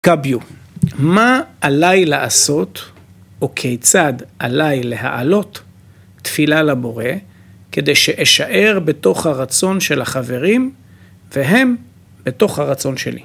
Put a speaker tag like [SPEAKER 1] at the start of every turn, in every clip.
[SPEAKER 1] קביו, מה עליי לעשות, או כיצד עליי להעלות תפילה לבורא, כדי שאשאר בתוך הרצון של החברים, והם בתוך הרצון שלי.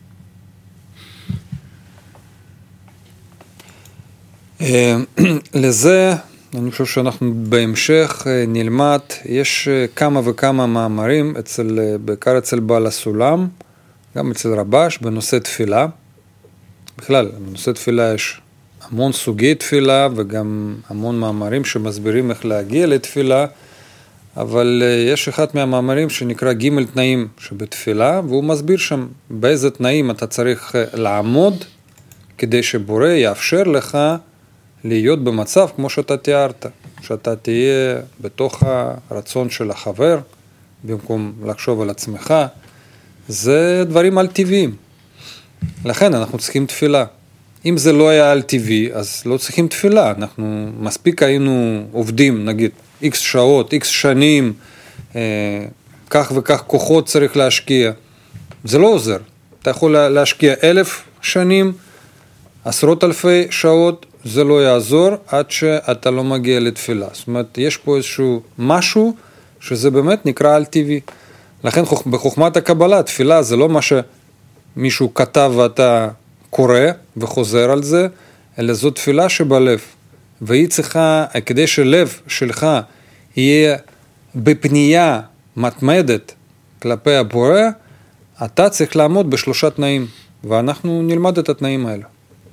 [SPEAKER 2] לזה אני חושב שאנחנו בהמשך נלמד, יש כמה וכמה מאמרים, בעיקר אצל בעל הסולם, גם אצל רבש, בנושא תפילה. בכלל, בנושא תפילה יש המון סוגי תפילה, וגם המון מאמרים שמסבירים איך להגיע לתפילה, אבל יש אחד מהמאמרים שנקרא ג' תנאים שבתפילה, והוא מסביר שם באיזה תנאים אתה צריך לעמוד, כדי שבורא יאפשר לך להיות במצב כמו שאתה תיארת, שאתה תהיה בתוך הרצון של החבר, במקום לחשוב על עצמך. זה דברים על טבעיים. לכן אנחנו צריכים תפילה. אם זה לא היה על טבעי, אז לא צריכים תפילה. אנחנו מספיק היינו עובדים, נגיד, X שעות, X שנים, כך וכך כוחות צריך להשקיע. זה לא עוזר. אתה יכול להשקיע 1000 שנים, עשרות אלפי שעות, זה לא יעזור עד שאתה לא מגיע לתפילה. זאת אומרת, יש פה איזשהו משהו שזה באמת נקרא על טבעי. לכן בחוכמת הקבלה, תפילה זה לא מה שמישהו כתב ואתה קורא וחוזר על זה, אלא זו תפילה שבלב. והיא צריכה, כדי שלב שלך יהיה בפנייה מתמדת כלפי הבורא, אתה צריך לעמוד בשלושה תנאים, ואנחנו נלמד את התנאים האלה.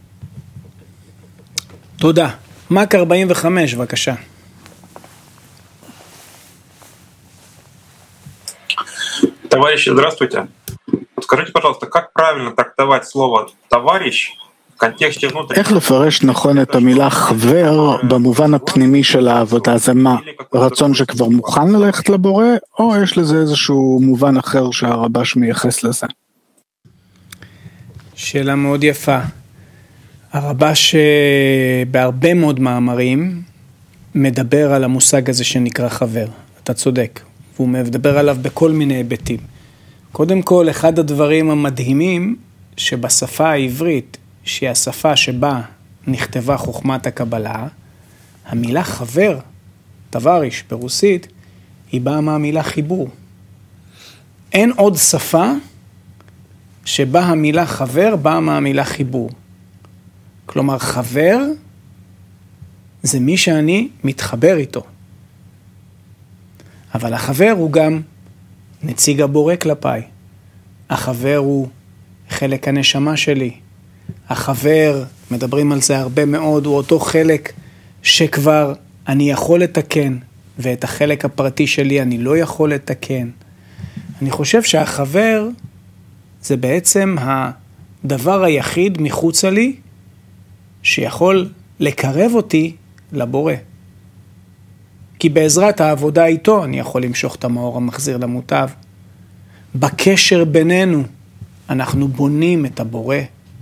[SPEAKER 1] תודה. מק 45, בבקשה.
[SPEAKER 3] Товарищи, здравствуйте. Скажите, пожалуйста, как правильно трактовать слово «товарищ» в контексте внутреннего?
[SPEAKER 4] איך לפרש נכון את המילה חבר במובן הפנימי של העבודה? זה מה? רצון שכבר מוכן ללכת לבורא, או יש לזה איזשהו מובן אחר שהרבש מייחס לזה?
[SPEAKER 1] שאלה מאוד יפה. הרבש בהרבה מאוד מאמרים מדבר על המושג הזה שנקרא חבר. אתה צודק. והוא מדבר עליו בכל מיני היבטים. קודם כל, אחד הדברים המדהימים שבשפה העברית, שהיא השפה שבה נכתבה חוכמת הקבלה, המילה חבר, תווריש ברוסית, היא באה מהמילה חיבור. אין עוד שפה שבה המילה חבר באה מהמילה חיבור. כלומר, חבר זה מי שאני מתחבר איתו. אבל החבר הוא גם נציג הבורא כלפיי. החבר הוא חלק הנשמה שלי. החבר, מדברים על זה הרבה מאוד, הוא אותו חלק שכבר אני יכול לתקן, ואת החלק הפרטי שלי אני לא יכול לתקן. אני חושב שהחבר זה בעצם הדבר היחיד מחוצה לי, שיכול לקרב אותי לבורא. כי בעזרת העבודה איתו אני יכול למשוך את המאור המחזיר למוטב. בקשר בינינו אנחנו בונים את הבורא.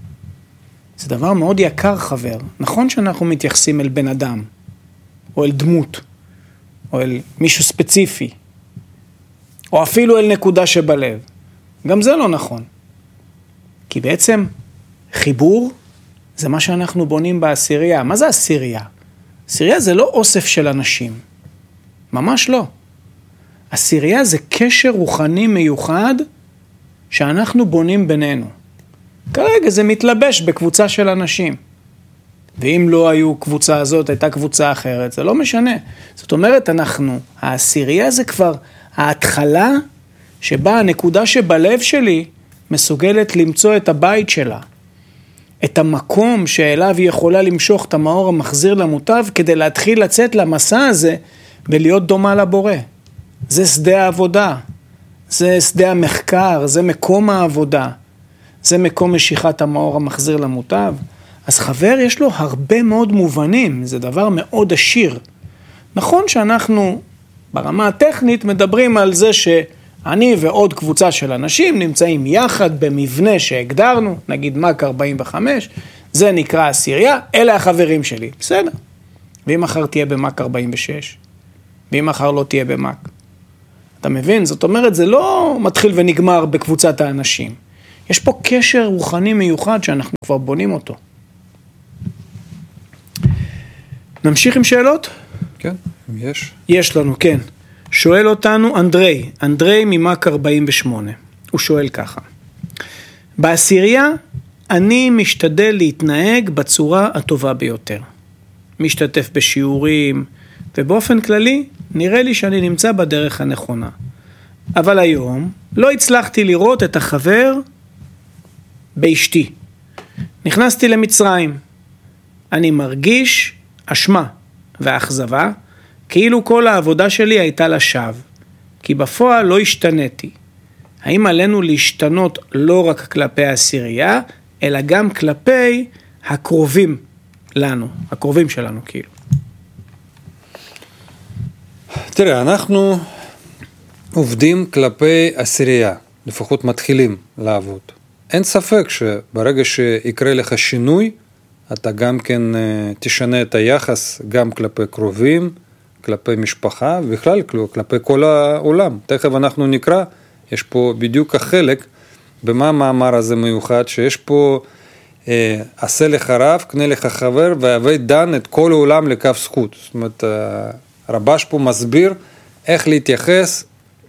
[SPEAKER 1] זה דבר מאוד יקר, חבר. נכון שאנחנו מתייחסים אל בן אדם, או אל דמות, או אל מישהו ספציפי, או אפילו אל נקודה שבלב. גם זה לא נכון. כי בעצם חיבור זה מה שאנחנו בונים בעשירייה. מה זה עשירייה? עשירייה זה לא אוסף של אנשים. ממש לא. עשירייה זה קשר רוחני מיוחד שאנחנו בונים בינינו. כרגע זה מתלבש בקבוצה של אנשים. ואם לא היו קבוצה הזאת, הייתה קבוצה אחרת, זה לא משנה. זאת אומרת, העשירייה זה כבר ההתחלה שבה הנקודה שבלב שלי מסוגלת למצוא את הבית שלה. את המקום שאליו היא יכולה למשוך את המאור המחזיר למוטב, כדי להתחיל לצאת למסע הזה ולהיות דומה לבורא. זה שדה העבודה, זה שדה המחקר, זה מקום העבודה, זה מקום משיכת המאור המחזיר למוטב. אז חבר יש לו הרבה מאוד מובנים, זה דבר מאוד עשיר. נכון שאנחנו ברמה הטכנית מדברים על זה שאני ועוד קבוצה של אנשים נמצאים יחד במבנה שהגדרנו, נגיד מק 45, זה נקרא עשירייה, אלה החברים שלי, בסדר. ואם מחר תהיה במק 46, ואם מחר לא תהיה במק. אתה מבין? זאת אומרת, זה לא מתחיל ונגמר בקבוצת האנשים. יש פה קשר רוחני מיוחד שאנחנו כבר בונים אותו. נמשיך עם שאלות?
[SPEAKER 2] כן, יש.
[SPEAKER 1] יש לנו, כן. שואל אותנו אנדרי ממק 48. הוא שואל ככה. בעשירייה אני משתדל להתנהג בצורה הטובה ביותר. משתתף בשיעורים, ובאופן כללי נראה לי שאני נמצא בדרך הנכונה. אבל היום לא הצלחתי לראות את החבר באשתי. נכנסתי למצרים. אני מרגיש אשמה ואכזבה, כאילו כל העבודה שלי הייתה לשווא, כי בפועל לא השתניתי. האם עלינו להשתנות לא רק כלפי העשירייה, אלא גם כלפי הקרובים לנו, הקרובים שלנו כאילו?
[SPEAKER 2] תראה, אנחנו עובדים כלפי עשירייה, לפחות מתחילים לעבוד. אין ספק שברגע שיקרה לך שינוי, אתה גם כן תשנה את היחס גם כלפי קרובים, כלפי משפחה, ובכלל כלפי כל העולם. תכף אנחנו נקרא, יש פה בדיוק החלק, במה המאמר הזה מיוחד, שיש פה עשה לך רב, קנה לך חבר, והווי דן את כל העולם לכף זכות. זאת אומרת, הרבש פה מסביר איך להתייחס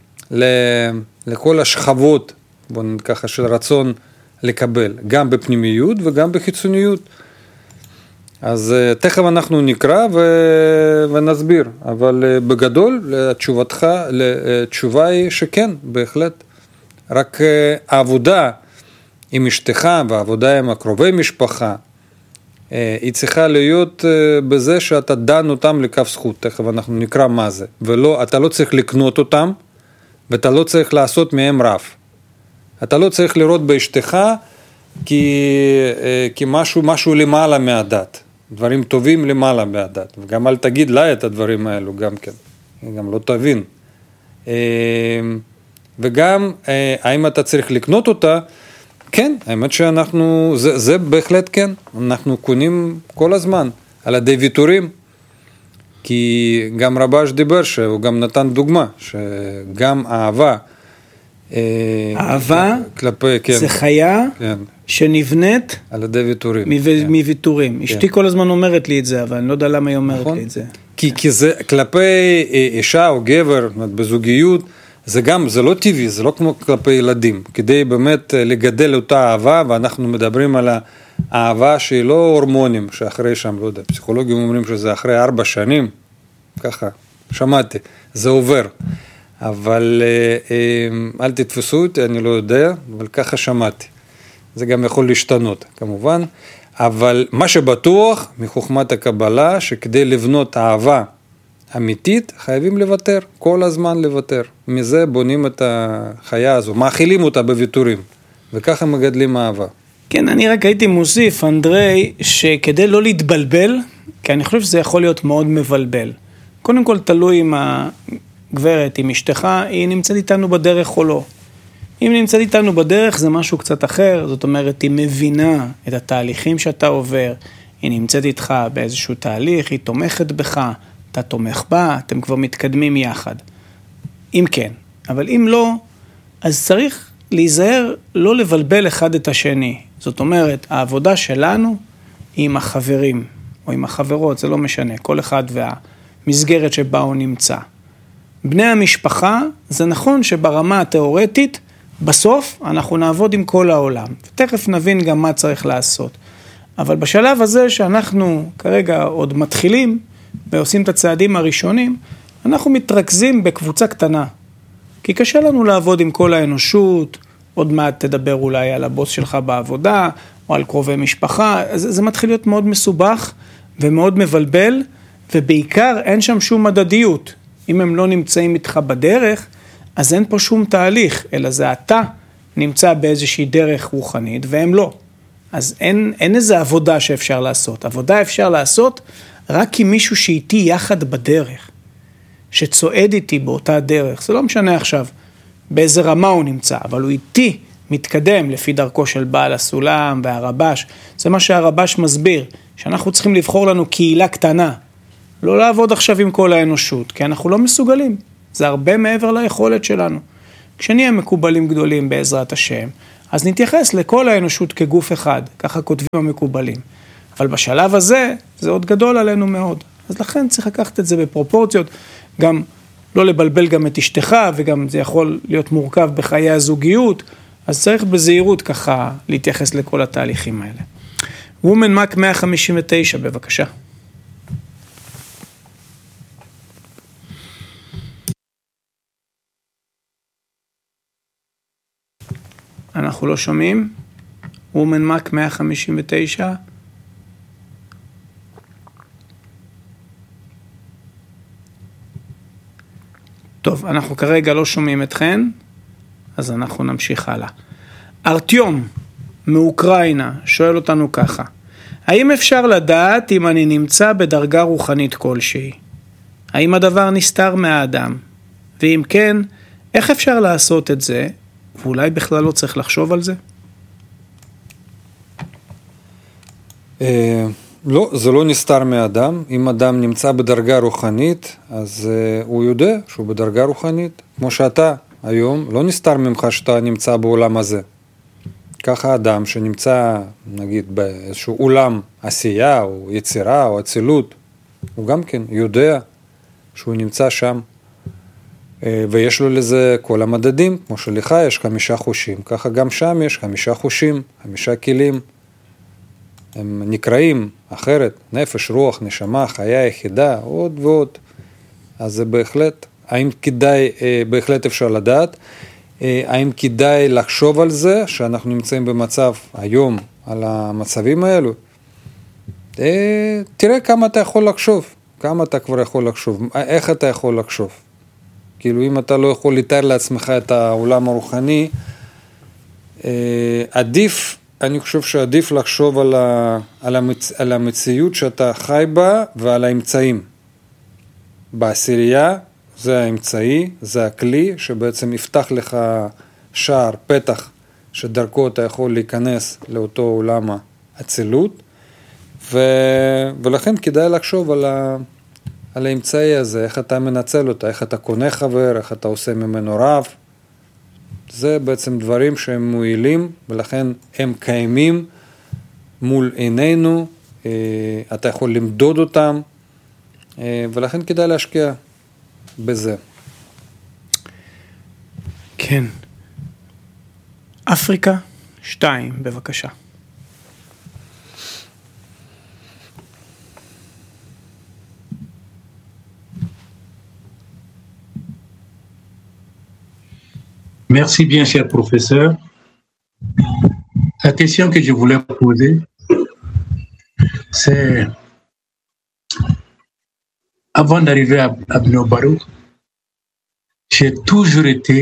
[SPEAKER 2] לכל השכבות, בוא נגיד ככה, של רצון לקבל, גם בפנימיות וגם בחיצוניות. אז תכף אנחנו נקרא ונסביר, אבל בגדול התשובה היא שכן, בהחלט. רק העבודה עם אשתך והעבודה עם הקרובי משפחה, היא צריכה להיות בזה שאתה דן אותם לכף זכות, תכף אנחנו נקרא מה זה, ואתה לא צריך לקנות אותם, ואתה לא צריך לעשות מהם רב. אתה לא צריך לראות באשתך משהו למעלה מהדת, דברים טובים למעלה מהדת, וגם אל תגיד לה את הדברים האלו גם כן, היא גם לא תבין. וגם האם אתה צריך לקנות אותה, כן, האמת שאנחנו, זה בהחלט כן, אנחנו קונים כל הזמן על ידי ויתורים, כי גם רבש דיבר שהוא גם נתן דוגמה, שגם אהבה כלפי, כן, זה
[SPEAKER 1] חיה, כן, שנבנית
[SPEAKER 2] על ידי ויתורים.
[SPEAKER 1] מוויתורים. כן. אשתי כל הזמן אומרת לי את זה, אבל אני לא יודע למה היא אומרת לי את זה.
[SPEAKER 2] כי זה כלפי אישה או גבר, בזוגיות, זה לא טבעי, זה לא כמו כלפי ילדים. כדי באמת לגדל אותה אהבה, ואנחנו מדברים על האהבה שהיא לא הורמונים, שאחרי שם, לא יודע, פסיכולוגים אומרים שזה אחרי 4 שנים, ככה, שמעתי, זה עובר. אבל אל תתפסו אותי, אני לא יודע, אבל ככה שמעתי. זה גם יכול להשתנות, כמובן. אבל מה שבטוח מחוכמת הקבלה, שכדי לבנות אהבה אמיתית, חייבים לוותר, כל הזמן לוותר. מזה בונים את החיה הזו, מאכילים אותה בוויתורים, וככה מגדלים אהבה.
[SPEAKER 1] כן, אני רק הייתי מוסיף, אנדרי, שכדי לא להתבלבל, כי אני חושב שזה יכול להיות מאוד מבלבל. קודם כל תלוי עם הגברת, עם אשתך, היא נמצאת איתנו בדרך או לא. אם נמצאת איתנו בדרך זה משהו קצת אחר, זאת אומרת, היא מבינה את התהליכים שאתה עובר, היא נמצאת איתך באיזשהו תהליך, היא תומכת בך, אתה תומך בה, אתם כבר מתקדמים יחד. אם כן, אבל אם לא, אז צריך להיזהר לא לבלבל אחד את השני. זאת אומרת, העבודה שלנו היא עם החברים, או עם החברות, זה לא משנה, כל אחד והמסגרת שבה הוא נמצא. בני המשפחה, זה נכון שברמה התיאורטית, בסוף אנחנו נעבוד עם כל העולם. ותכף נבין גם מה צריך לעשות. אבל בשלב הזה שאנחנו כרגע עוד מתחילים, ועושים את הצעדים הראשונים, אנחנו מתרכזים בקבוצה קטנה. כי קשה לנו לעבוד עם כל האנושות, עוד מעט תדבר אולי על הבוס שלך בעבודה, או על קרובי משפחה, זה מתחיל להיות מאוד מסובך ומאוד מבלבל, ובעיקר אין שם שום מדדיות. אם הם לא נמצאים איתך בדרך, אז אין פה שום תהליך, אלא זה אתה נמצא באיזושהי דרך רוחנית, והם לא. אז אין איזו עבודה שאפשר לעשות. עבודה אפשר לעשות רק עם מישהו שאיתי יחד בדרך, שצועד איתי באותה דרך. זה לא משנה עכשיו באיזה רמה הוא נמצא, אבל הוא איתי מתקדם לפי דרכו של בעל הסולם והרבש. זה מה שהרבש מסביר, שאנחנו צריכים לבחור לנו קהילה קטנה, לא לעבוד עכשיו עם כל האנושות, כי אנחנו לא מסוגלים. זה הרבה מעבר ליכולת שלנו. כשנהיה מקובלים גדולים בעזרת השם, אז נתייחס לכל האנושות כגוף אחד, ככה כותבים המקובלים. אבל בשלב הזה, זה עוד גדול עלינו מאוד. אז לכן צריך לקחת את זה בפרופורציות, גם לא לבלבל גם את אשתך, וגם זה יכול להיות מורכב בחיי הזוגיות, אז צריך בזהירות ככה להתייחס לכל התהליכים האלה. וומן מק 159, בבקשה. אנחנו לא שומעים. וומן מק 159. טוב, אנחנו כרגע לא שומעים אתכן, אז אנחנו נמשיך הלאה. ארטיום מאוקראינה שואל אותנו ככה, האם אפשר לדעת אם אני נמצא בדרגה רוחנית כלשהי? האם הדבר נסתר מהאדם? ואם כן, איך אפשר לעשות את זה? ואולי בכלל לא צריך לחשוב על זה?
[SPEAKER 2] לא, זה לא נסתר מהאדם. אם אדם נמצא בדרגה רוחנית, אז הוא יודע שהוא בדרגה רוחנית. כמו שאתה היום, לא נסתר ממך שאתה נמצא בעולם הזה. ככה אדם שנמצא, נגיד, באיזשהו עולם עשייה, או יצירה, או אצילות, הוא גם כן יודע שהוא נמצא שם. ויש לו לזה כל המדדים, כמו שלך יש 5 חושים, ככה גם שם יש 5 חושים, 5 כלים. הם נקראים אחרת, נפש, רוח, נשמה, חיה, יחידה, עוד ועוד. אז זה בהחלט, האם כדאי, בהחלט אפשר לדעת, האם כדאי לחשוב על זה, שאנחנו נמצאים במצב היום, על המצבים האלו? תראה כמה אתה יכול לחשוב, כמה אתה כבר יכול לחשוב, איך אתה יכול לחשוב. כאילו אם אתה לא יכול לתאר לעצמך את העולם הרוחני, עדיף, אני חושב שעדיף לחשוב על המציאות שאתה חי בה ועל האמצעים. בעשירייה זה האמצעי, זה הכלי שבעצם יפתח לך שער, פתח, שדרכו אתה יכול להיכנס לאותו עולם האצילות, ולכן כדאי לחשוב על האמצעי הזה, איך אתה מנצל אותה, איך אתה קונה חבר, איך אתה עושה ממנו רב. זה בעצם דברים שהם מועילים, ולכן הם קיימים מול עינינו, אתה יכול למדוד אותם, ולכן כדאי להשקיע בזה.
[SPEAKER 1] כן. אפריקה 2, בבקשה.
[SPEAKER 5] Merci bien, cher professeur. La question que je voulais poser, c'est avant d'arriver à Bnei Baruch, j'ai toujours été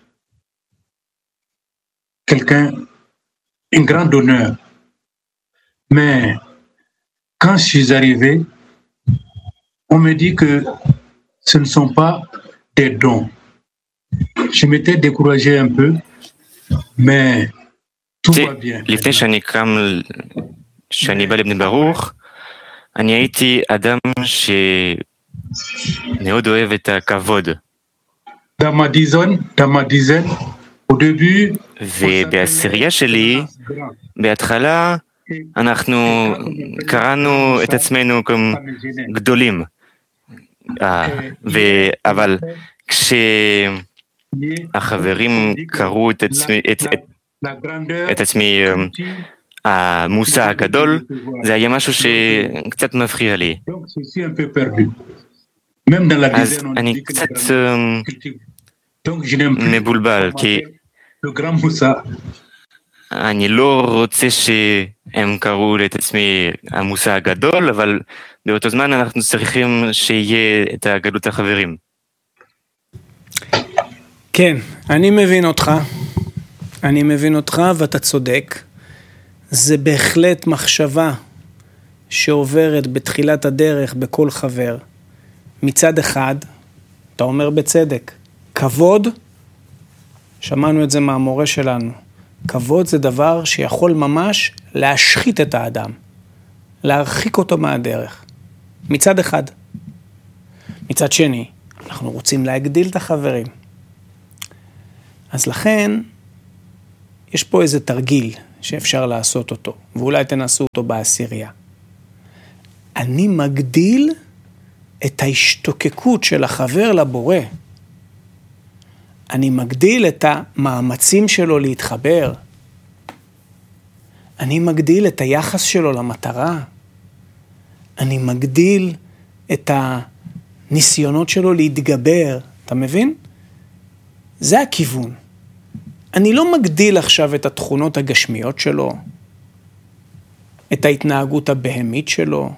[SPEAKER 5] quelqu'un, un grand donneur. Mais quand je suis arrivé, on me dit que ce ne sont pas des dons. Je m'étais découragé un peu, mais tout va bien.
[SPEAKER 6] לפני שאני בא לבני ברוך, אני הייתי אדם שמאוד אוהב את הכבוד.
[SPEAKER 5] Dans ma dizaine, au début,
[SPEAKER 6] ובעשירייה שלי, בהתחלה, אנחנו קראנו את עצמנו גדולים. אבל כשהחברים קראו את עצמי המושא הגדול, זה היה משהו שקצת מפריע לי. אז אני קצת מבולבל, כי אני לא רוצה שהם קראו את עצמי המושא הגדול, אבל באותו זמן אנחנו צריכים שיהיה את הגדלות החברים.
[SPEAKER 1] כן, אני מבין אותך ואתה צודק. זה בהחלט מחשבה שעוברת בתחילת הדרך בכל חבר. מצד אחד, אתה אומר בצדק, כבוד, שמענו את זה מהמורה שלנו, כבוד זה דבר שיכול ממש להשחית את האדם, להרחיק אותו מהדרך. מצד אחד. מצד שני, אנחנו רוצים להגדיל את החברים. אז לכן, יש פה איזה תרגיל שאפשר לעשות אותו, ואולי תנסו אותו בעשירייה. אני מגדיל את ההשתוקקות של החבר לבורא. אני מגדיל את המאמצים שלו להתחבר. אני מגדיל את היחס שלו למטרה. אני מגדיל את הניסיונות שלו להתגבר. אתה מבין? זה הכיוון. אני לא מגדיל עכשיו את התכונות הגשמיות שלו, את ההתנהגות הבהמית שלו,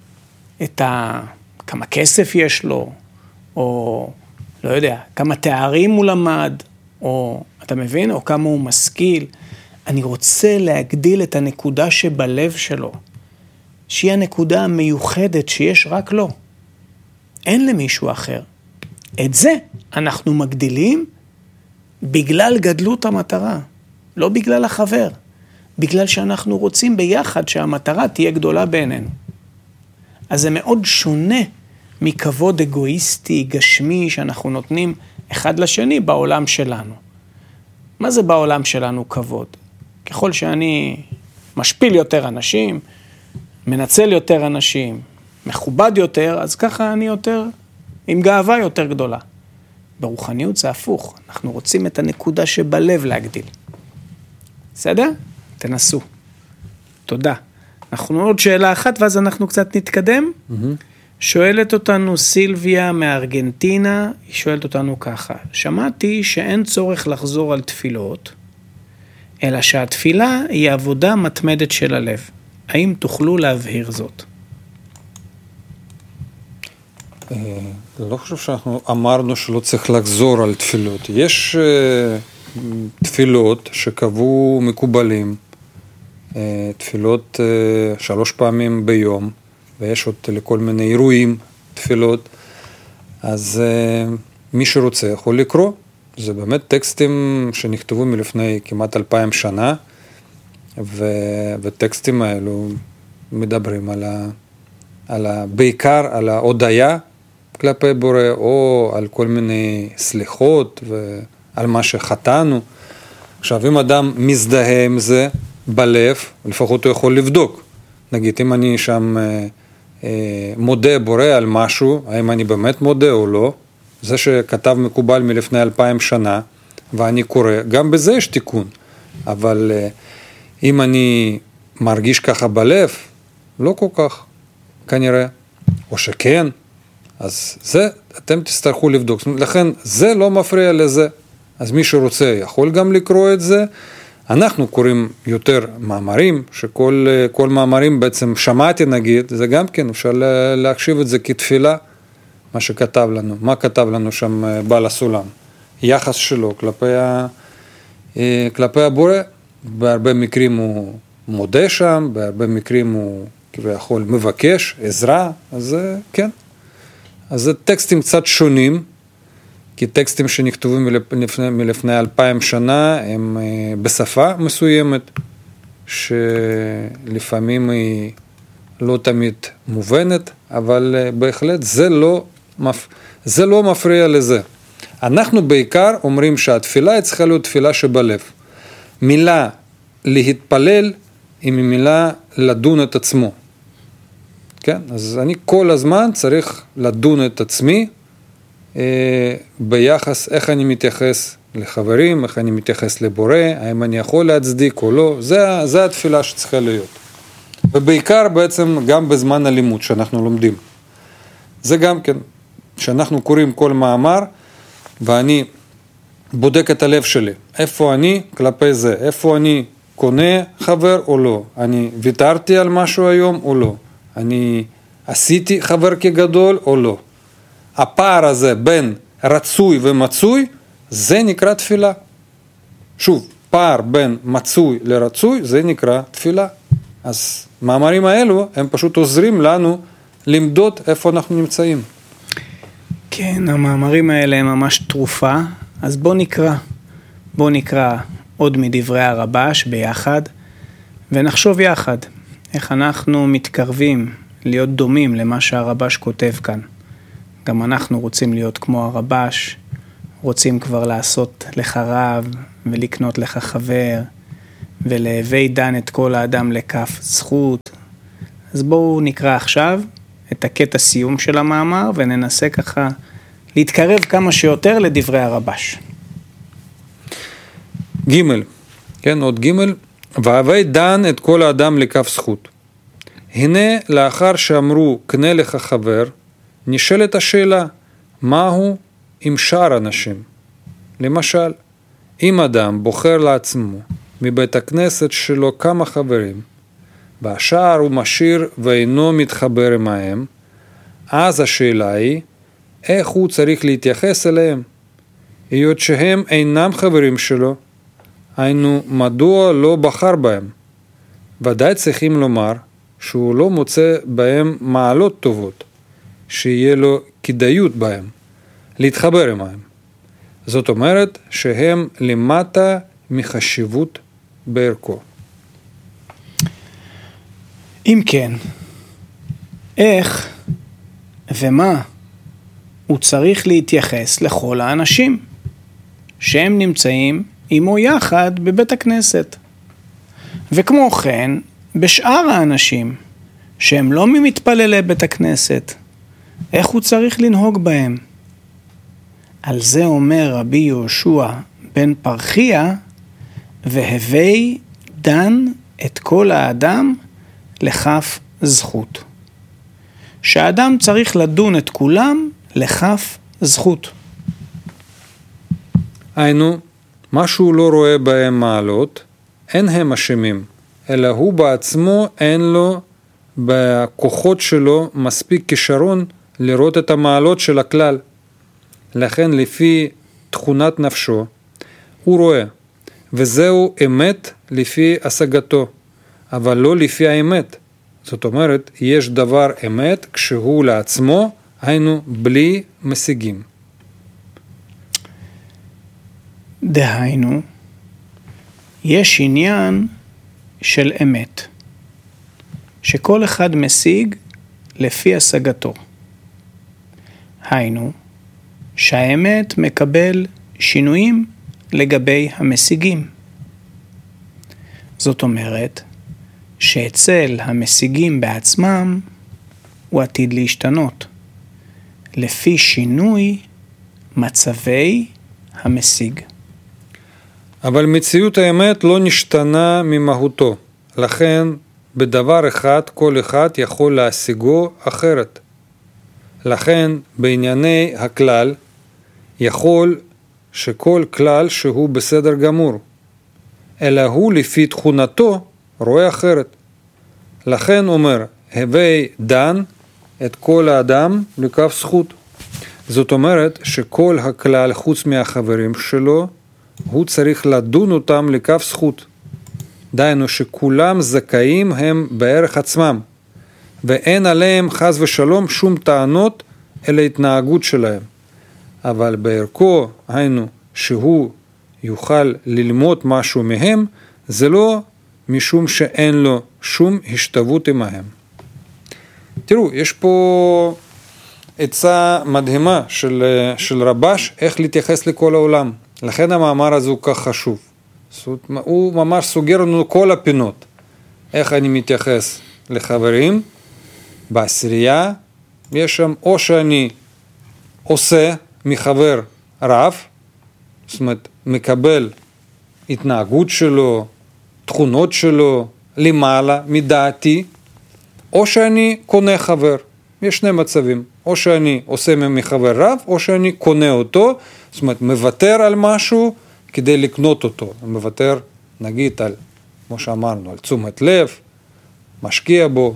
[SPEAKER 1] כמה כסף יש לו, או לא יודע, כמה תארים הוא למד, או אתה מבין? או כמה הוא משכיל. אני רוצה להגדיל את הנקודה שבלב שלו, שהיא הנקודה המיוחדת שיש רק לו. אין למישהו אחר. את זה אנחנו מגדילים בגלל גדלות המטרה, לא בגלל החבר, בגלל שאנחנו רוצים ביחד שהמטרה תהיה גדולה בעינינו. אז זה מאוד שונה מכבוד אגואיסטי, גשמי, שאנחנו נותנים אחד לשני בעולם שלנו. מה זה בעולם שלנו כבוד? ככל שאני משפיל יותר אנשים, מנצל יותר אנשים, מכובד יותר, אז ככה אני יותר, עם גאווה יותר גדולה. ברוחניות זה הפוך, אנחנו רוצים את הנקודה שבלב להגדיל. בסדר? תנסו. תודה. אנחנו עוד שאלה אחת, ואז אנחנו קצת נתקדם. שואלת אותנו סילביה מארגנטינה, היא שואלת אותנו ככה, שמעתי שאין צורך לחזור על תפילות, אלא שהתפילה היא עבודה מתמדת של הלב. האם תוכלו להבהיר זאת?
[SPEAKER 2] לא חושב שאנחנו אמרנו שלא צריך לחזור על תפילות. יש תפילות שקבעו מקובלים, תפילות 3 פעמים ביום, ויש עוד לכל מיני אירועים, תפילות. אז מי שרוצה יכול לקרוא. זה באמת טקסטים שנכתבו מלפני כמעט 2000 שנה, וטקסטים האלו מדברים בעיקר על ההודיה כלפי בורא, או על כל מיני סליחות ועל מה שחטאנו. עכשיו, אם אדם מזדהה עם זה בלב, לפחות הוא יכול לבדוק. נגיד, אם אני שם מודה בורא על משהו, האם אני באמת מודה או לא, זה שכתב מקובל מלפני 2000 שנה, ואני קורא, גם בזה יש תיקון. אבל אם אני מרגיש ככה בלב, לא כל כך, כנראה, או שכן, אז זה, אתם תצטרכו לבדוק. לכן, זה לא מפריע לזה. אז מי שרוצה יכול גם לקרוא את זה. אנחנו קוראים יותר מאמרים, שכל מאמרים בעצם שמעתי נגיד, זה גם כן, אפשר להקשיב את זה כתפילה, מה שכתב לנו, מה כתב לנו שם בעל הסולם. יחס שלו כלפי הבורא, בהרבה מקרים הוא מודה שם, בהרבה מקרים הוא כביכול מבקש עזרה, אז כן. אז זה טקסטים קצת שונים, כי טקסטים שנכתבו מלפני 2000 שנה הם בשפה מסוימת, שלפעמים היא לא תמיד מובנת, אבל בהחלט זה לא מפריע לזה. אנחנו בעיקר אומרים שהתפילה צריכה להיות תפילה שבלב. מילה להתפלל היא מילה לדון את עצמו. כן? אז אני כל הזמן צריך לדון את עצמי ביחס איך אני מתייחס לחברים, איך אני מתייחס לבורא, האם אני יכול להצדיק או לא. זה התפילה שצריכה להיות. ובעיקר בעצם גם בזמן הלימוד שאנחנו לומדים. זה גם כן, שאנחנו קוראים כל מאמר, ואני בודק את הלב שלי. איפה אני כלפי זה? איפה אני קונה חבר או לא? אני ויתרתי על משהו היום או לא? אני עשיתי חבר כגדול או לא? הפער הזה בין רצוי ומצוי, זה נקרא תפילה. שוב, פער בין מצוי לרצוי, זה נקרא תפילה. אז מאמרים האלו, הם פשוט עוזרים לנו למדוד איפה אנחנו נמצאים.
[SPEAKER 1] כן, המאמרים האלה הם ממש תרופה, אז בוא נקרא עוד מדברי הרבש ביחד, ונחשוב יחד איך אנחנו מתקרבים להיות דומים למה שהרבש כותב כאן. גם אנחנו רוצים להיות כמו הרבש, רוצים כבר לעשות לך רב ולקנות לך חבר, ולהווי דן את כל האדם לכף זכות. אז בואו נקרא עכשיו את הקטע סיום של המאמר, וננסה ככה להתקרב כמה שיותר לדברי הרבש.
[SPEAKER 2] ג', כן, עוד ג', והווי דן את כל האדם לכף זכות. הנה לאחר שאמרו קנה לך חבר, נשאלת השאלה, מהו עם שאר אנשים? למשל, אם אדם בוחר לעצמו מבית הכנסת שלו כמה חברים, והשאר הוא משאיר ואינו מתחבר עמהם, אז השאלה היא, איך הוא צריך להתייחס אליהם? היות שהם אינם חברים שלו, היינו מדוע לא בחר בהם? ודאי צריכים לומר שהוא לא מוצא בהם מעלות טובות, שיהיה לו כדאיות בהם, להתחבר עמהם. זאת אומרת שהם למטה מחשיבות בערכו.
[SPEAKER 1] אם כן, איך ומה הוא צריך להתייחס לכל האנשים שהם נמצאים עמו יחד בבית הכנסת, וכמו כן בשאר האנשים שהם לא ממתפללי בית הכנסת, איך הוא צריך לנהוג בהם? על זה אומר רבי יהושע בן פרחיה, והווי דן את כל האדם לכף זכות. שהאדם צריך לדון את כולם לכף זכות.
[SPEAKER 2] היינו, מה שהוא לא רואה בהם מעלות, אין הם אשמים, אלא הוא בעצמו אין לו בכוחות שלו מספיק כישרון לראות את המעלות של הכלל. לכן לפי תכונת נפשו הוא רואה, וזהו אמת לפי השגתו, אבל לא לפי האמת. זאת אומרת, יש דבר אמת כשהוא לעצמו, היינו בלי משיגים.
[SPEAKER 1] דהיינו, יש עניין של אמת, שכל אחד משיג לפי השגתו. היינו, שהאמת מקבל שינויים לגבי המשיגים. זאת אומרת, שאצל המשיגים בעצמם הוא עתיד להשתנות, לפי שינוי מצבי המשיג.
[SPEAKER 2] אבל מציאות האמת לא נשתנה ממהותו, לכן בדבר אחד כל אחד יכול להשיגו אחרת. לכן בענייני הכלל יכול שכל כלל שהוא בסדר גמור, אלא הוא לפי תכונתו רואה אחרת. לכן אומר, הווי דן את כל האדם לכף זכות. זאת אומרת שכל הכלל חוץ מהחברים שלו, הוא צריך לדון אותם לכף זכות. דהיינו שכולם זכאים הם בערך עצמם, ואין עליהם חס ושלום שום טענות אל ההתנהגות שלהם. אבל בערכו, היינו, שהוא יוכל ללמוד משהו מהם, זה לא משום שאין לו שום השתוות עמהם. תראו, יש פה עצה מדהימה של רבש, איך להתייחס לכל העולם. לכן המאמר הזה הוא כך חשוב. הוא ממש סוגר לנו כל הפינות. איך אני מתייחס לחברים? בעשירייה יש שם או שאני עושה מחבר רב, זאת אומרת מקבל התנהגות שלו, תכונות שלו, למעלה מדעתי, או שאני קונה חבר. יש שני מצבים, או שאני עושה מחבר רב, או שאני קונה אותו, זאת אומרת מוותר על משהו כדי לקנות אותו. מוותר נגיד על, כמו שאמרנו, על תשומת לב, משקיע בו.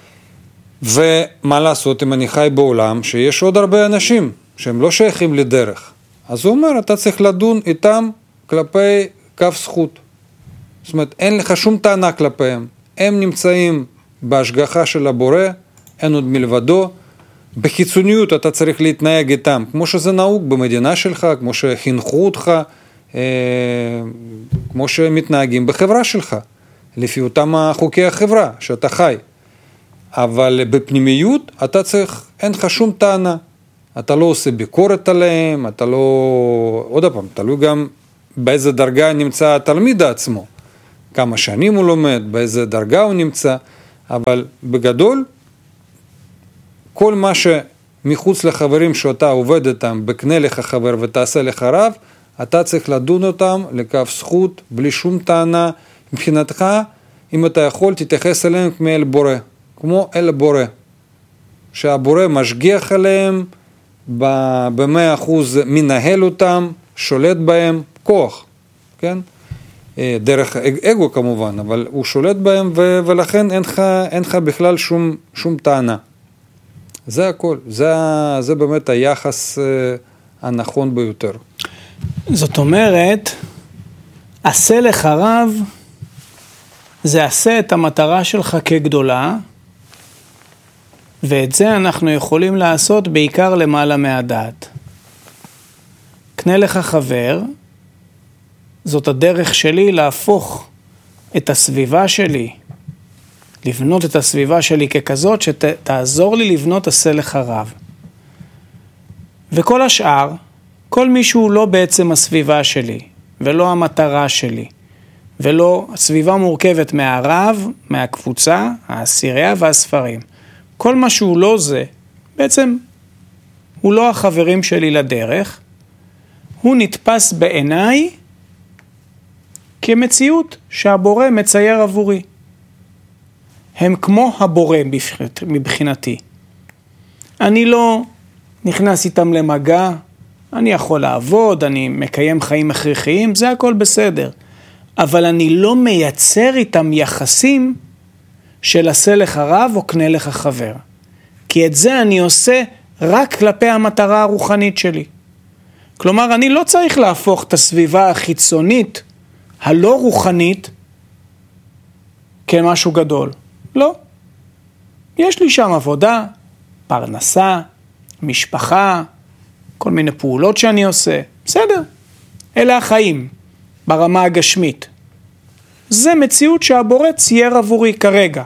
[SPEAKER 2] ומה לעשות אם אני חי בעולם שיש עוד הרבה אנשים שהם לא שייכים לדרך. אז הוא אומר, אתה צריך לדון איתם כלפי כף זכות. זאת אומרת, אין לך שום טענה כלפיהם. הם נמצאים בהשגחה של הבורא, אין עוד מלבדו. בחיצוניות אתה צריך להתנהג איתם, כמו שזה נהוג במדינה שלך, כמו שחינכו אותך, כמו שמתנהגים בחברה שלך, לפי אותם חוקי החברה שאתה חי. אבל בפנימיות אתה צריך, אין לך שום טענה. אתה לא עושה ביקורת עליהם, אתה לא, עוד פעם, תלוי גם באיזה דרגה נמצא התלמיד עצמו. כמה שנים הוא לומד, באיזה דרגה הוא נמצא, אבל בגדול, כל מה שמחוץ לחברים שאתה עובד איתם, בקנה לך חבר ותעשה לך רב, אתה צריך לדון אותם לכף זכות, בלי שום טענה. מבחינתך, אם אתה יכול, תתייחס אליהם כמו אל בורא, כמו אל בורא, שהבורא משגיח עליהם, ב-100% מנהל אותם, שולט בהם, כוח, כן? דרך אגו כמובן, אבל הוא שולט בהם, ולכן אין לך בכלל שום טענה. זה הכל, זה באמת היחס הנכון ביותר.
[SPEAKER 1] זאת אומרת, עשה לך רב, זה עשה את המטרה שלך כגדולה, ואת זה אנחנו יכולים לעשות בעיקר למעלה מהדעת. קנה לך חבר, זאת הדרך שלי להפוך את הסביבה שלי, לבנות את הסביבה שלי ככזאת שתעזור לי לבנות עשה לך רב. וכל השאר, כל מי שהוא לא בעצם הסביבה שלי, ולא המטרה שלי, ולא הסביבה מורכבת מהרב, מהקבוצה, העשירייה והספרים. כל מה שהוא לא זה, בעצם הוא לא החברים שלי לדרך, הוא נתפס בעיניי כמציאות שהבורא מצייר עבורי. הם כמו הבורא מבחינתי. אני לא נכנס איתם למגע, אני יכול לעבוד, אני מקיים חיים הכרחיים, זה הכל בסדר. אבל אני לא מייצר איתם יחסים של עשה לך רב או קנה לך חבר. כי את זה אני עושה רק כלפי המטרה הרוחנית שלי. כלומר, אני לא צריך להפוך את הסביבה החיצונית, הלא רוחנית, כמשהו גדול. לא. יש לי שם עבודה, פרנסה, משפחה, כל מיני פעולות שאני עושה. בסדר. אלה החיים, ברמה הגשמית. זה מציאות שהבורא צייר עבורי כרגע.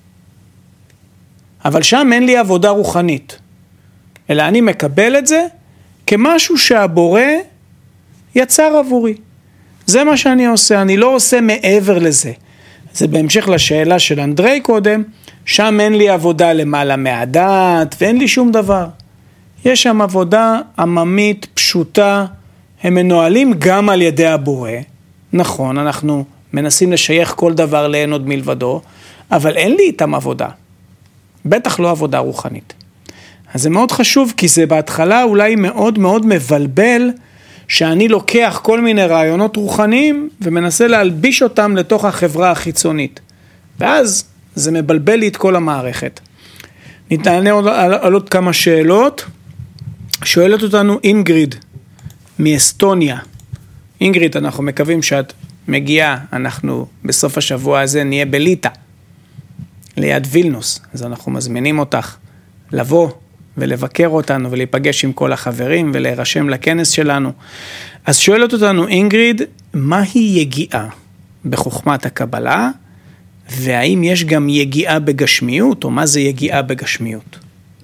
[SPEAKER 1] אבל שם אין לי עבודה רוחנית. אלא אני מקבל את זה כמשהו שהבורא יצר עבורי. זה מה שאני עושה, אני לא עושה מעבר לזה. זה בהמשך לשאלה של אנדרי קודם, שם אין לי עבודה למעלה מהדעת ואין לי שום דבר. יש שם עבודה עממית, פשוטה, הם מנוהלים גם על ידי הבורא. נכון, אנחנו מנסים לשייך כל דבר לאין עוד מלבדו, אבל אין לי איתם עבודה. בטח לא עבודה רוחנית. אז זה מאוד חשוב, כי זה בהתחלה אולי מאוד מאוד מבלבל, שאני לוקח כל מיני רעיונות רוחניים, ומנסה להלביש אותם לתוך החברה החיצונית. ואז זה מבלבל לי את כל המערכת. נתענה על עוד כמה שאלות. שואלת אותנו אינגריד, מאסטוניה. אינגריד, אנחנו מקווים שאת מגיעה, אנחנו בסוף השבוע הזה נהיה בליטא, ליד וילנוס, אז אנחנו מזמינים אותך לבוא ולבקר אותנו ולהיפגש עם כל החברים ולהירשם לכנס שלנו. אז שואלת אותנו אינגריד, מהי יגיעה בחוכמת הקבלה, והאם יש גם יגיעה בגשמיות, או מה זה יגיעה בגשמיות?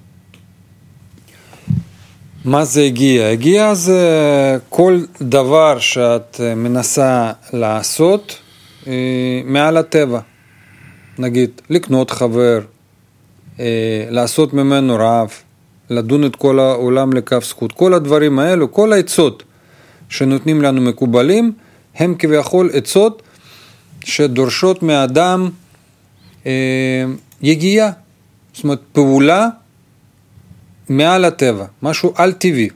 [SPEAKER 2] מה זה יגיעה? יגיעה זה כל דבר שאת מנסה לעשות מעל הטבע. נגיד, לקנות חבר, לעשות ממנו רב, לדון את כל העולם לכף זכות. כל הדברים האלו, כל העצות שנותנים לנו מקובלים, הם כביכול עצות שדורשות מאדם יגיעה. זאת אומרת, פעולה מעל הטבע, משהו על טבעי.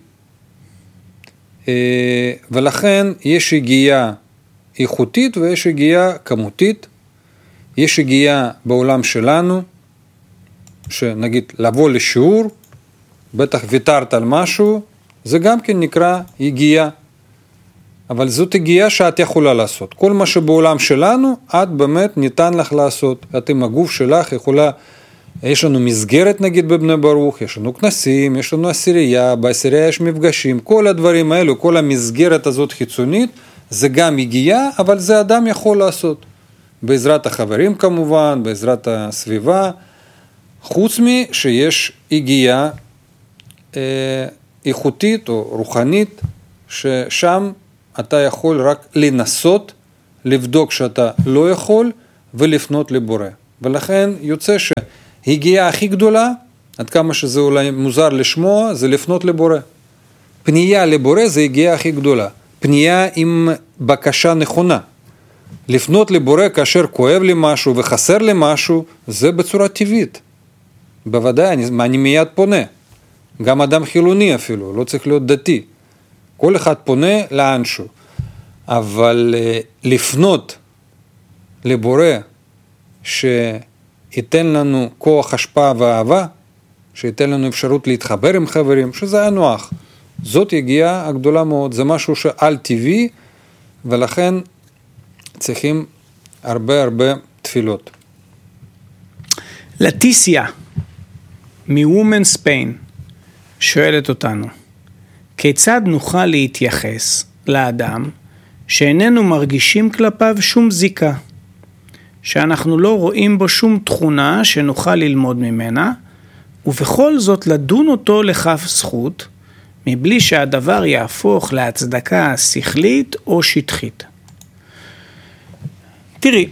[SPEAKER 2] ולכן יש יגיעה איכותית ויש יגיעה כמותית. יש יגיעה בעולם שלנו, שנגיד לבוא לשיעור, בטח ויתרת על משהו, זה גם כן נקרא יגיעה. אבל זאת יגיעה שאת יכולה לעשות. כל מה שבעולם שלנו, את באמת ניתן לך לעשות. את עם הגוף שלך יכולה, יש לנו מסגרת נגיד בבני ברוך, יש לנו כנסים, יש לנו עשירייה, בעשירייה יש מפגשים, כל הדברים האלו, כל המסגרת הזאת חיצונית, זה גם יגיעה, אבל זה אדם יכול לעשות. בעזרת החברים כמובן, בעזרת הסביבה, חוץ שיש יגיעה איכותית או רוחנית, ששם אתה יכול רק לנסות לבדוק שאתה לא יכול ולפנות לבורא. ולכן יוצא שהגיעה הכי גדולה, עד כמה שזה אולי מוזר לשמוע, זה לפנות לבורא. פנייה לבורא זה הגיעה הכי גדולה. פנייה עם בקשה נכונה. לפנות לבורא כאשר כואב לי משהו וחסר לי משהו, זה בצורה טבעית. בוודאי, אני מיד פונה. גם אדם חילוני אפילו, לא צריך להיות דתי. כל אחד פונה לאנשהו. אבל לפנות לבורא שייתן לנו כוח השפעה ואהבה, שייתן לנו אפשרות להתחבר עם חברים, שזה היה נוח. זאת הגיעה הגדולה מאוד, זה משהו שעל טבעי, ולכן צריכים הרבה תפילות.
[SPEAKER 1] לטיסיה, מוומן ספיין, שואלת אותנו, כיצד נוכל להתייחס לאדם שאיננו מרגישים כלפיו שום זיקה, שאנחנו לא רואים בו שום תכונה שנוכל ללמוד ממנה, ובכל זאת לדון אותו לכף זכות, מבלי שהדבר יהפוך להצדקה שכלית או שטחית. תראי,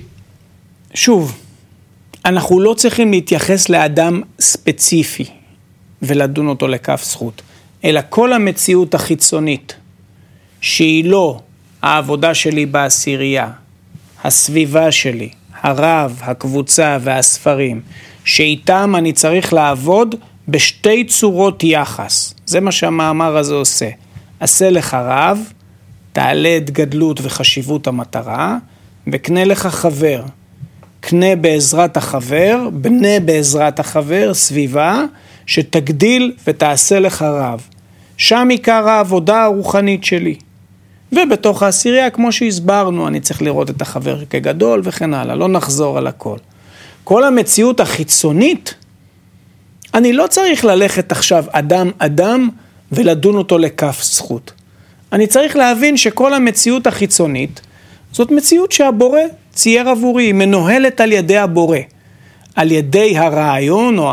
[SPEAKER 1] שוב, אנחנו לא צריכים להתייחס לאדם ספציפי ולדון אותו לכף זכות, אלא כל המציאות החיצונית, שהיא לא העבודה שלי בעשירייה, הסביבה שלי, הרב, הקבוצה והספרים, שאיתם אני צריך לעבוד בשתי צורות יחס. זה מה שהמאמר הזה עושה. עשה לך רב, תעלה את גדלות וחשיבות המטרה, וקנה לך חבר. קנה בעזרת החבר, בנה בעזרת החבר, סביבה, שתגדיל ותעשה לך רב. שם עיקר העבודה הרוחנית שלי. ובתוך העשירייה, כמו שהסברנו, אני צריך לראות את החבר כגדול וכן הלאה, לא נחזור על הכל. כל המציאות החיצונית, אני לא צריך ללכת עכשיו אדם ולדון אותו לכף זכות. אני צריך להבין שכל המציאות החיצונית, זאת מציאות שהבורא צייר עבורי, היא מנוהלת על ידי הבורא, על ידי הרעיון או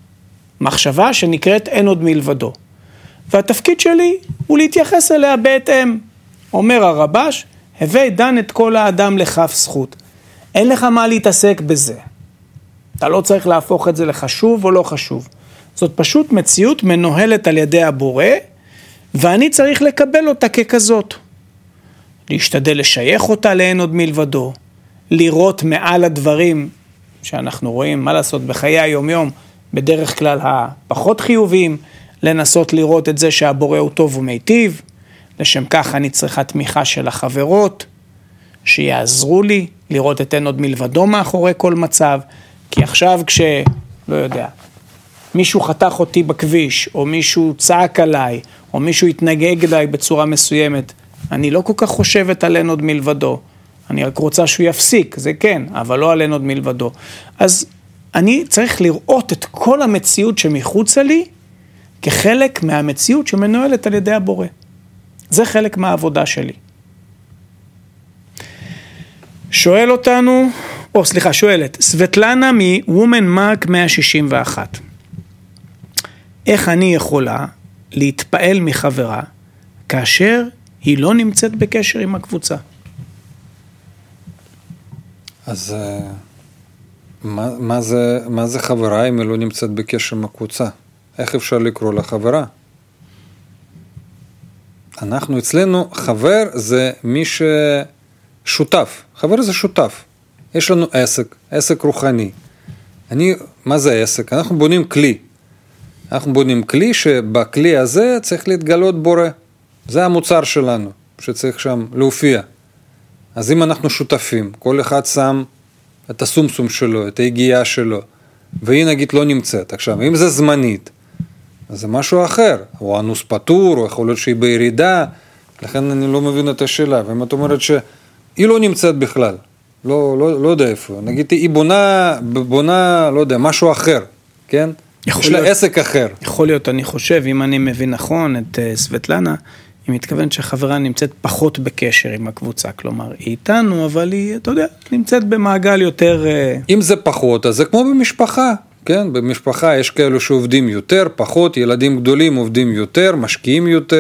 [SPEAKER 1] המחשבה שנקראת אין עוד מלבדו. והתפקיד שלי הוא להתייחס אליה בהתאם. אומר הרבש, הווי דן את כל האדם לכף זכות. אין לך מה להתעסק בזה. אתה לא צריך להפוך את זה לחשוב או לא חשוב. זאת פשוט מציאות מנוהלת על ידי הבורא, ואני צריך לקבל אותה ככזאת. להשתדל לשייך אותה לאין עוד מלבדו, לראות מעל הדברים שאנחנו רואים, מה לעשות בחיי היום-יום, בדרך כלל הפחות חיוביים, לנסות לראות את זה שהבורא הוא טוב ומיטיב, לשם כך אני צריכה תמיכה של החברות, שיעזרו לי לראות את אין עוד מלבדו מאחורי כל מצב, כי עכשיו לא יודע, מישהו חתך אותי בכביש, או מישהו צעק עליי, או מישהו התנגג אליי בצורה מסוימת, אני לא כל כך חושבת על אין עוד מלבדו, אני רק רוצה שהוא יפסיק, זה כן, אבל לא על אין עוד מלבדו. אז אני צריך לראות את כל המציאות שמחוצה לי, כחלק מהמציאות שמנוהלת על ידי הבורא. זה חלק מהעבודה שלי. שואלת, סבטלנה מוומן מרק 161. איך אני יכולה להתפעל מחברה, כאשר היא לא נמצאת בקשר עם הקבוצה?
[SPEAKER 2] אז מה זה חברה אם היא לא נמצאת בקשר עם הקבוצה? איך אפשר לקרוא לה חברה? אנחנו אצלנו, חבר זה מי ששותף. חבר זה שותף. יש לנו עסק רוחני. מה זה עסק? אנחנו בונים כלי. אנחנו בונים כלי שבכלי הזה צריך להתגלות בורא. זה המוצר שלנו, שצריך שם להופיע. אז אם אנחנו שותפים, כל אחד שם את הסומסום שלו, את ההגיעה שלו, והיא נגיד לא נמצאת. עכשיו, אם זה זמנית, אז זה משהו אחר, או אנוס פטור, או יכול להיות שהיא בירידה, לכן אני לא מבין את השאלה, ואם את אומרת שהיא לא נמצאת בכלל, לא יודע איפה, נגיד היא בונה, לא יודע, משהו אחר, כן? יש לה עסק אחר.
[SPEAKER 1] יכול להיות, אני חושב, אם אני מבין נכון את סבטלנה, היא מתכוונת שהחברה נמצאת פחות בקשר עם הקבוצה, כלומר, היא איתנו, אבל היא, אתה יודע, נמצאת במעגל יותר...
[SPEAKER 2] אם זה פחות, אז זה כמו במשפחה. כן, במשפחה יש כאלו שעובדים יותר, פחות, ילדים גדולים עובדים יותר, משקיעים יותר,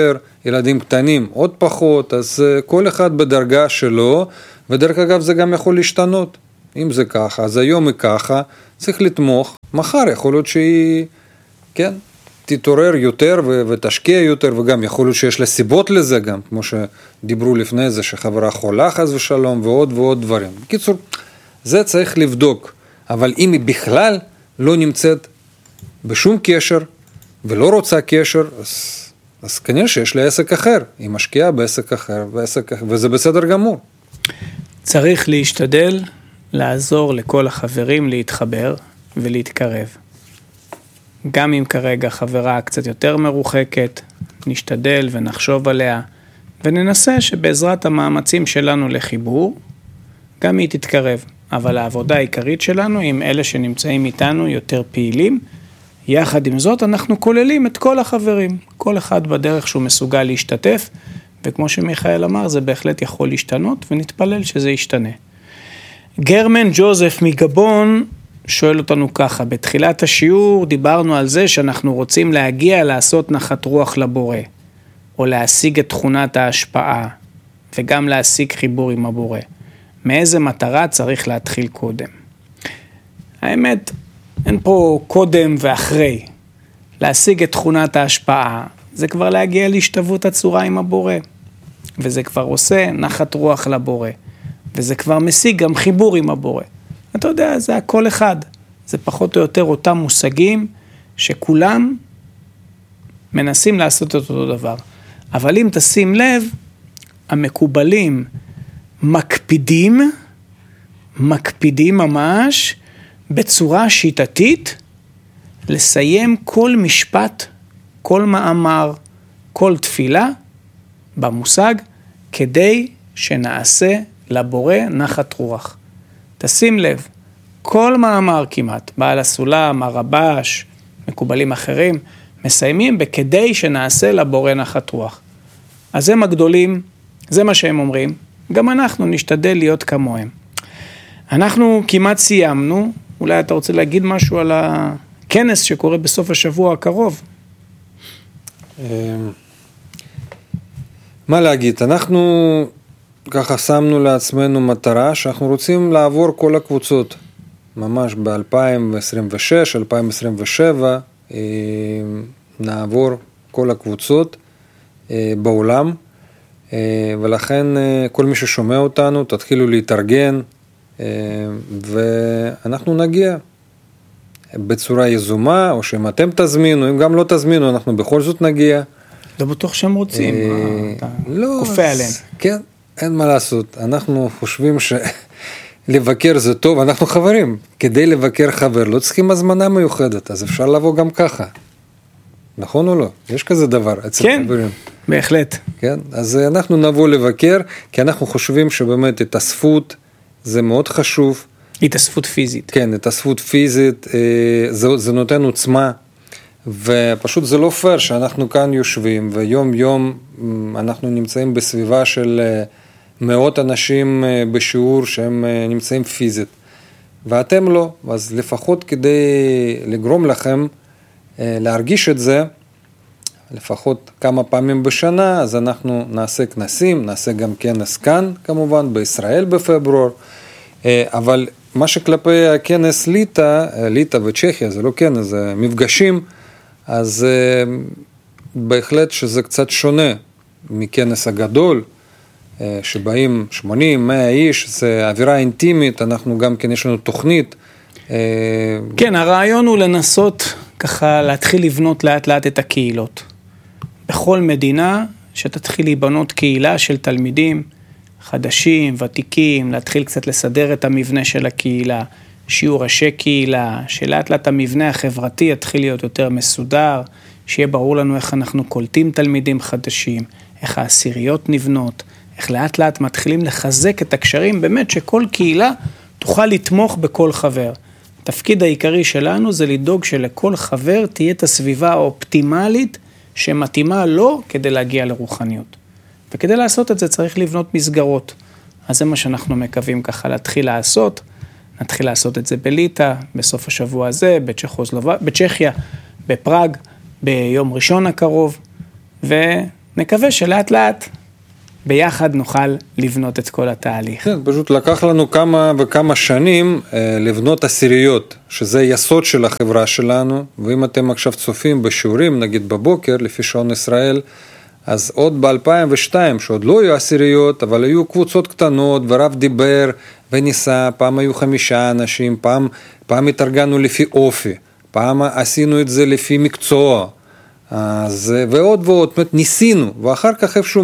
[SPEAKER 2] ילדים קטנים עוד פחות, אז כל אחד בדרגה שלו, ודרך אגב זה גם יכול להשתנות. אם זה ככה, אז היום היא ככה, צריך לתמוך, מחר יכול להיות שהיא, כן, תתעורר יותר ותשקיע יותר, וגם יכול להיות שיש לה סיבות לזה גם, כמו שדיברו לפני זה, שחברה חולה חס ושלום, ועוד ועוד דברים. בקיצור, זה צריך לבדוק, אבל אם היא בכלל לא נמצאת בשום קשר, ולא רוצה קשר, אז כנראה שיש לה עסק אחר, היא משקיעה בעסק אחר, וזה בסדר גמור.
[SPEAKER 1] צריך להשתדל לעזור לכל החברים להתחבר ולהתקרב. גם אם כרגע חברה קצת יותר מרוחקת, נשתדל ונחשוב עליה, וננסה שבעזרת המאמצים שלנו לחיבור, גם היא תתקרב. אבל העבודה העיקרית שלנו עם אלה שנמצאים איתנו יותר פעילים, יחד עם זאת אנחנו כוללים את כל החברים, כל אחד בדרך שהוא מסוגל להשתתף, וכמו שמיכאל אמר, זה בהחלט יכול להשתנות, ונתפלל שזה ישתנה. גרמן ג'וזף מגבון שואל אותנו ככה, בתחילת השיעור דיברנו על זה שאנחנו רוצים להגיע לעשות נחת רוח לבורא, או להשיג את תכונת ההשפעה, וגם להשיג חיבור עם הבורא. מאיזה מטרה צריך להתחיל קודם? האמת, אין פה קודם ואחרי. להשיג את תכונת ההשפעה, זה כבר להגיע להשתוות הצורה עם הבורא. וזה כבר עושה נחת רוח לבורא. וזה כבר משיג גם חיבור עם הבורא. אתה יודע, זה הכל אחד. זה פחות או יותר אותם מושגים שכולם מנסים לעשות את אותו דבר. אבל אם תשים לב, המקובלים מקפידים ממש בצורה שיטתית לסיים כל משפט, כל מאמר, כל תפילה במושג כדי שנעשה לבורא נחת רוח. תשים לב, כל מאמר כמעט, בעל הסולם, הרבש, מקובלים אחרים, מסיימים בכדי שנעשה לבורא נחת רוח. אז הם הגדולים, זה מה שהם אומרים, גם אנחנו נשתדל להיות כמוהם. אנחנו כמעט סיימנו, אולי אתה רוצה להגיד משהו על הכנס שקורה בסוף השבוע הקרוב?
[SPEAKER 2] מה להגיד? אנחנו ככה שמנו לעצמנו מטרה שאנחנו רוצים לעבור כל הקבוצות, ממש ב-2026, 2027, נעבור כל הקבוצות בעולם, ולכן כל מי ששומע אותנו, תתחילו להתארגן, ואנחנו נגיע בצורה יזומה, או שאם אתם תזמינו, אם גם לא תזמינו, אנחנו בכל זאת נגיע.
[SPEAKER 1] לא בטוח שהם רוצים, אתה כופה עליהם.
[SPEAKER 2] כן, אין מה לעשות, אנחנו חושבים שלבקר זה טוב, אנחנו חברים, כדי לבקר חבר, לא צריכים הזמנה מיוחדת, אז אפשר לבוא גם ככה. נכון או לא? יש כזה דבר אצל חברים.
[SPEAKER 1] כן, בהחלט.
[SPEAKER 2] כן, אז אנחנו נבוא לבקר, כי אנחנו חושבים שבאמת התאספות זה מאוד חשוב.
[SPEAKER 1] התאספות פיזית.
[SPEAKER 2] כן, התאספות פיזית, זה נותן עוצמה, ופשוט זה לא פייר שאנחנו כאן יושבים, ויום יום אנחנו נמצאים בסביבה של מאות אנשים בשיעור שהם נמצאים פיזית, ואתם לא, אז לפחות כדי לגרום לכם להרגיש את זה, לפחות כמה פעמים בשנה, אז אנחנו נעשה כנסים, נעשה גם כנס כאן, כמובן, בישראל בפברואר, אבל מה שכלפי הכנס ליטא וצ'כיה, זה לא כנס, זה מפגשים, אז בהחלט שזה קצת שונה מכנס הגדול, שבאים 80, 100 איש, זה אווירה אינטימית, אנחנו גם כן יש לנו תוכנית.
[SPEAKER 1] כן, הרעיון הוא לנסות ככה להתחיל לבנות לאט לאט את הקהילות. בכל מדינה שתתחיל להיבנות קהילה של תלמידים חדשים, ותיקים, להתחיל קצת לסדר את המבנה של הקהילה, שיעור ראשי קהילה, שלאט לאט המבנה החברתי יתחיל להיות יותר מסודר, שיהיה ברור לנו איך אנחנו קולטים תלמידים חדשים, איך העשיריות נבנות, איך לאט לאט מתחילים לחזק את הקשרים, באמת שכל קהילה תוכל לתמוך בכל חבר. התפקיד העיקרי שלנו זה לדאוג שלכל חבר תהיה את הסביבה האופטימלית שמתאימה לו כדי להגיע לרוחניות. וכדי לעשות את זה צריך לבנות מסגרות. אז זה מה שאנחנו מקווים ככה להתחיל לעשות. נתחיל לעשות את זה בליטא, בסוף השבוע הזה, בצ'כיה, בפראג, ביום ראשון הקרוב, נקווה שלאט לאט ביחד נוכל לבנות את כל התהליך.
[SPEAKER 2] כן, פשוט לקח לנו כמה וכמה שנים לבנות עשיריות, שזה יסוד של החברה שלנו, ואם אתם עכשיו צופים בשיעורים, נגיד בבוקר, לפי שעון ישראל, אז עוד ב-2002, שעוד לא היו עשיריות, אבל היו קבוצות קטנות, ורב דיבר וניסה, פעם היו 5 אנשים, פעם התארגנו לפי אופי, פעם עשינו את זה לפי מקצוע, אז, ועוד ועוד, ניסינו, ואחר כך איפשהו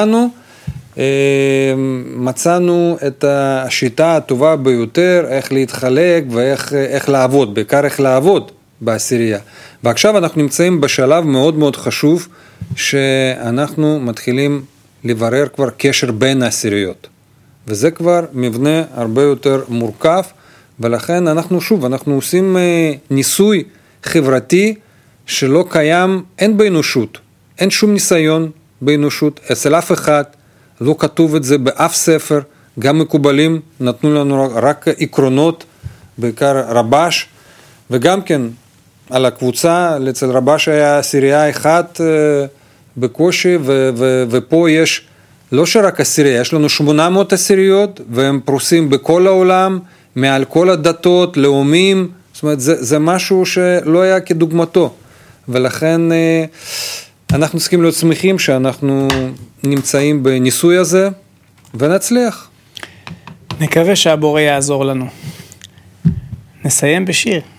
[SPEAKER 2] מצאנו את השיטה הטובה ביותר, איך להתחלק ואיך לעבוד, בעיקר איך לעבוד בעשירייה. ועכשיו אנחנו נמצאים בשלב מאוד מאוד חשוב, שאנחנו מתחילים לברר כבר קשר בין העשיריות. וזה כבר מבנה הרבה יותר מורכב, ולכן אנחנו עושים ניסוי חברתי שלא קיים, אין באנושות, אין שום ניסיון באנושות, אצל אף אחד, לא כתוב את זה באף ספר, גם מקובלים נתנו לנו רק עקרונות, בעיקר רבש, וגם כן על הקבוצה, אצל רבש היה עשירייה אחת בקושי, ופה יש לא שרק עשירייה, יש לנו 800 עשיריות, והם פרוסים בכל העולם, מעל כל הדתות, לאומים, זאת אומרת, זה משהו שלא היה כדוגמתו, ולכן אנחנו צריכים להיות שמחים שאנחנו נמצאים בניסוי הזה, ונצליח.
[SPEAKER 1] נקווה שהבורא יעזור לנו. נסיים בשיר.